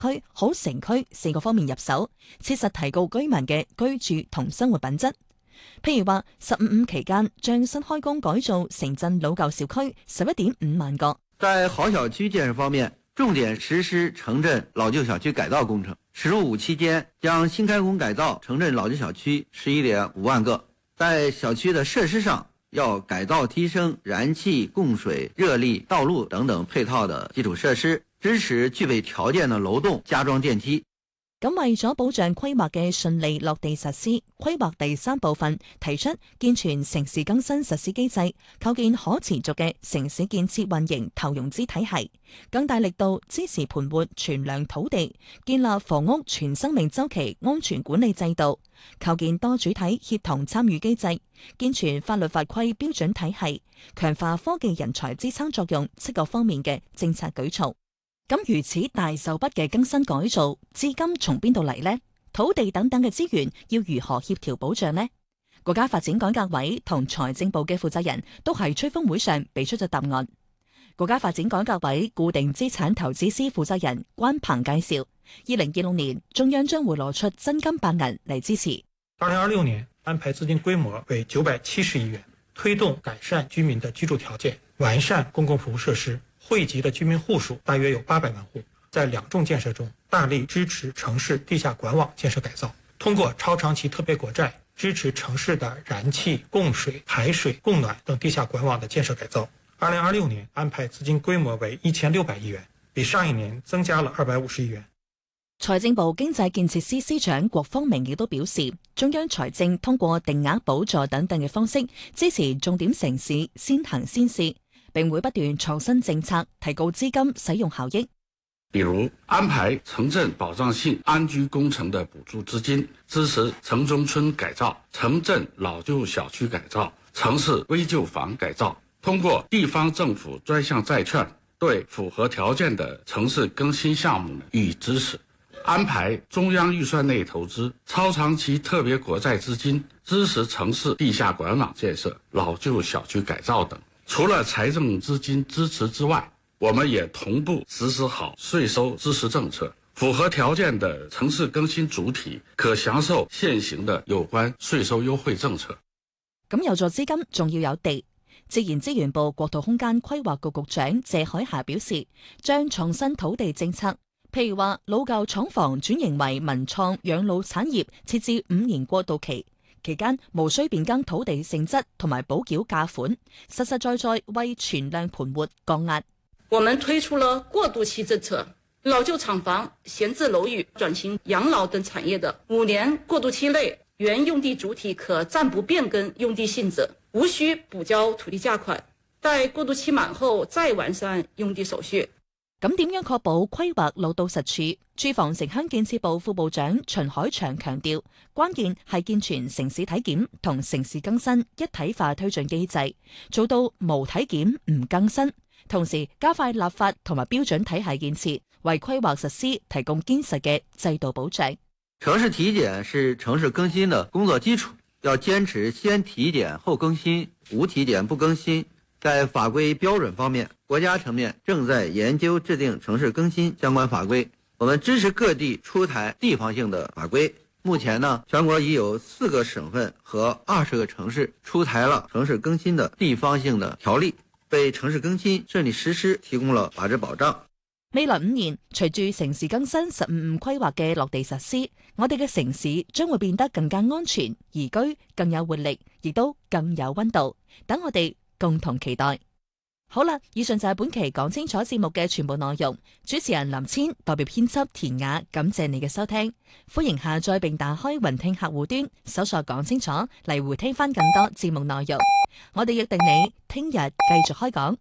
區、好城區4個方面入手，切實提高居民嘅居住同生活品質。譬如話，15期間將新開工改造城鎮老舊小區11.5萬個。 在好小區建設方面，重點實施城鎮老舊小區改造工程。15期間將新開工改造城鎮老舊小區11.5萬個。在小區的設施上，要改造提升燃氣、供水、熱力、道路等等配套的基礎設施，支持具備條件的樓棟加裝電梯。 咁為咗保障規劃嘅順利落地實施，規劃第3部分提出健全城市更新實施機制，構建可持續嘅城市建設運營投融資體系，更大力度支持盤活存量土地，建立房屋全生命週期安全管理制度，構建多主體協同參與機制，健全法律法規標準體系，強化科技人才支撐作用7個方面嘅政策舉措。咁如此大手筆嘅更新改造，資金從邊度嚟呢？土地等等嘅資源要如何協調保障呢？國家發展改革委同財政部嘅負責人都喺吹風會上俾出咗答案。國家發展改革委固定資產投資司負責人關鵬介紹，2026年中央將會攞出真金白銀嚟支持。 2026年安排資金規模為970億元，推動改善居民的居住條件，完善公共服務設施。惠及的居民戶數大約有800萬戶，在兩重建設中大力支持城市地下管網建設改造，通過超長期特別國債支持城市的燃氣、供水、排水、供暖等地下管網的建設改造。2026年安排資金規模為1600億元，比上一年增加了250億元。 財政部經濟建設司司長郭方明亦都表示，中央財政通過定額補助等等嘅方式支持重點城市先行先試，並會不斷創新政策，提高資金使用效益。 比如安排城鎮保障性安居工程的補助資金，支持城中村改造、城鎮老舊小區改造、城市危舊房改造。通過地方政府專項債券，對符合條件的城市更新項目予以支持。安排中央預算內投資、超長期特別國債資金，支持城市地下管網建設、老舊小區改造等。除了財政資金支持之外，我們也同步實施好稅收支持政策，符合條件的城市更新主體可享受現行的有關稅收優惠政策。 咁有助資金，仲要有地。自然資源部國土空間規劃局局長謝海霞表示，將創新土地政策，譬如話老舊廠房轉型為文創養老產業，設置5年過渡期。期間無需變更土地性質同埋補繳價款，實實在在為存量盤活降壓。 我們推出了過渡期政策，老舊廠房、閒置樓宇轉型養老等產業的5年過渡期內，原用地主體可暫不變更用地性質，無需補交土地價款，待過渡期滿後再完善用地手續。 咁點樣確保規劃落到實處？住房城鄉建設部副部長秦海祥強調，關鍵係健全城市體檢同城市更新一體化推進機制，做到無體檢唔更新，同時加快立法同埋標準體系建設，為規劃實施提供堅實嘅制度保障。 城市體檢是城市更新的工作基礎，要堅持先體檢後更新，無體檢不更新。在法規標準方面，國家層面正在研究制定城市更新相關法規，我們支持各地出台地方性的法規。目前呢，全國已有4個省份和20個城市出台了城市更新的地方性的條例，為城市更新順利實施提供了法治保障。 未來5年，隨住城市更新15規劃嘅落地實施，我哋嘅城市將會變得更加安全、宜居、更有活力，亦都更有溫度。等我哋共同期待。好啦，以上就係本期講清楚節目嘅全部內容。主持人林千代表編輯田雅，感謝你嘅收聽。歡迎下載並打開雲聽客戶端，搜索講清楚嚟回聽翻更多節目內容。我哋約定你聽日繼續開講。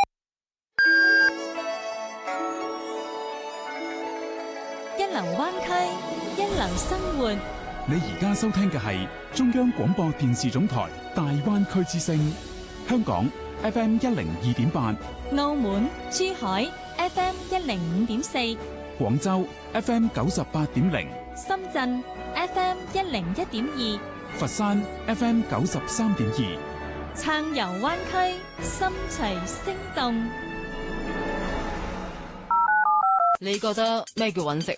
一流灣區，一流生活。 你而家收聽嘅係中央廣播電視總台大灣區之聲，香港 FM 102.8， 澳門、珠海 FM 105.4， 廣州 FM 98.0， 深圳 FM 101.2， 佛山 FM 93.2， 撐遊灣區，心隨聲動。 你覺得咩叫揾食